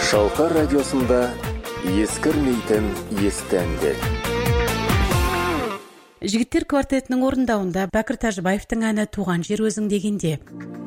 Шалқар радиосында ескірмейтін есті әндер. Жігіттер квартетінің орындауында Бәкір Тәжібаевтың әні «Туған жер өзің» дегенде.